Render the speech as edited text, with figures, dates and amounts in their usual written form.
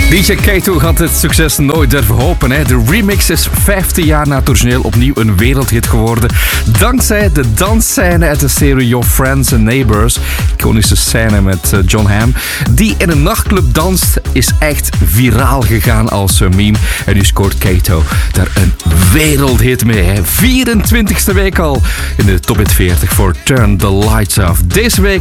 DJ Kato had het succes nooit durven hopen. Hè. De remix is 15 jaar na het origineel opnieuw een wereldhit geworden. Dankzij de dansscène uit de serie Your Friends and Neighbors. Iconische scène met John Hamm. Die in een nachtclub danst, is echt viraal gegaan als meme. En nu scoort Kato daar een wereldhit mee. Hè. 24e week al in de Top Hit 40 voor Turn the Lights Off. Deze week